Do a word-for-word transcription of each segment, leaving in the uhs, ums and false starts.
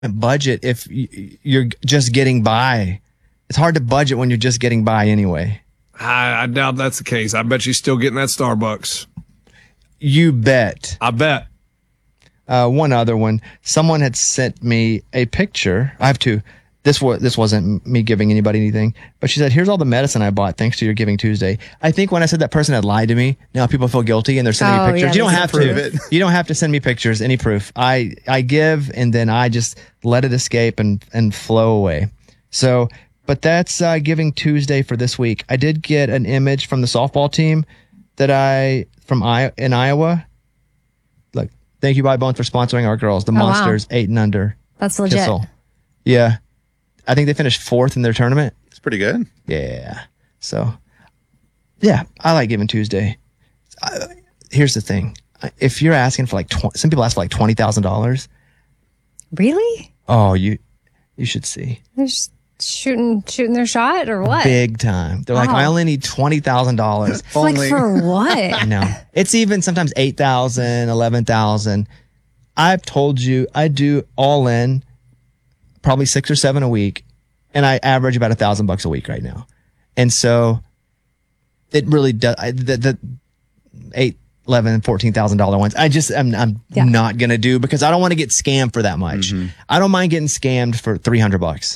budget if you're just getting by. It's hard to budget when you're just getting by anyway. I, I doubt that's the case. I bet she's still getting that Starbucks. You bet. I bet. Uh, one other one. Someone had sent me a picture. I have two. This was this wasn't me giving anybody anything, but she said, "Here's all the medicine I bought thanks to your Giving Tuesday." I think when I said that person had lied to me, now people feel guilty and they're sending Oh, me pictures. yeah, you don't they have can to. prove You don't have to send me pictures, any proof. I I give and then I just let it escape and and flow away. So, but that's uh, Giving Tuesday for this week. I did get an image from the softball team that I from I in Iowa. Look, thank you, Bybone, for sponsoring our girls, the Oh, wow. Monsters, eight and under. That's legit. Kissel. Yeah. I think they finished fourth in their tournament. It's pretty good. Yeah. So, yeah, I like Giving Tuesday. Uh, here's the thing. If you're asking for like, tw- some people ask for like twenty thousand dollars. Really? Oh, you you should see. They're just shooting shooting their shot or what? Big time. They're like, Wow. I only need twenty thousand dollars. Like for what? I know. It's even sometimes eight thousand dollars, eleven thousand dollars. I've told you I do all in probably six or seven a week, and I average about a thousand bucks a week right now. And so it really does. I, the, the eight, eleven, fourteen thousand dollar ones, I just I'm I'm Yeah. not gonna do because I don't want to get scammed for that much. I don't mind getting scammed for three hundred bucks.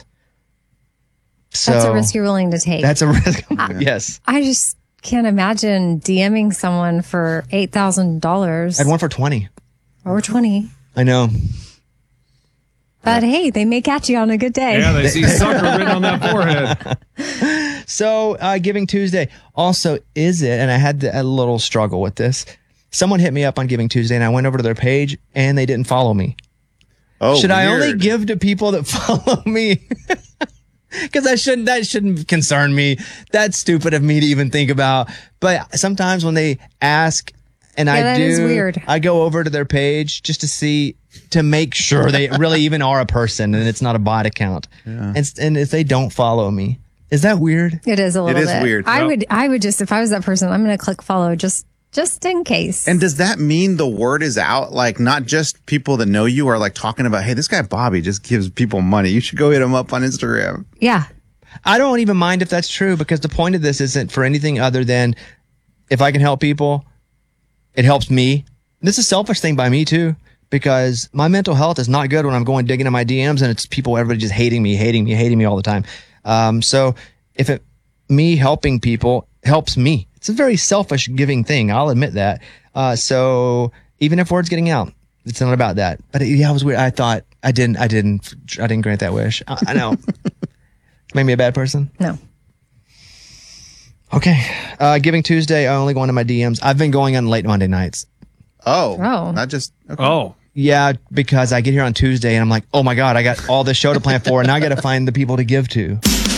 So That's a risk you're willing to take. That's a risk. Yes, I just can't imagine DMing someone for eight thousand dollars I had one for twenty. or twenty. I know. But hey, they may catch you on a good day. Yeah, they see sucker written on that forehead. So, uh, Giving Tuesday. Also, is it, and I had the, a little struggle with this. Someone hit me up on Giving Tuesday, and I went over to their page, and they didn't follow me. Oh, Should I only weird. give to people that follow me? Because that shouldn't that shouldn't concern me. That's stupid of me to even think about. But sometimes when they ask, and Yeah, I that do, is weird. I go over to their page just to see, to make sure they really even are a person and it's not a bot account. And, and if they don't follow me, is that weird? It is a little is bit. weird. I Well- would I would just if I was that person, I'm gonna click follow just just in case. And does that mean the word is out? Like, not just people that know you are like talking about, hey, this guy Bobby just gives people money. You should go hit him up on Instagram. yeah. I don't even mind if that's true because the point of this isn't for anything other than if I can help people, it helps me. This is a selfish thing by me too, because my mental health is not good when I'm going digging in my D Ms and it's people, everybody just hating me, hating me, hating me all the time. Um, so if it, me helping people helps me, it's a very selfish giving thing. I'll admit that. Uh, so even if word's getting out, it's not about that. But it, yeah, it was weird. I thought I didn't, I didn't, I didn't grant that wish. I, I know. Made me a bad person. No. Okay. Uh, Giving Tuesday, I only go into my D Ms. I've been going on late Monday nights. Oh, Oh. not just, okay. Oh, Yeah, because I get here on Tuesday and I'm like, oh my God, I got all this show to plan for and now I got to find the people to give to.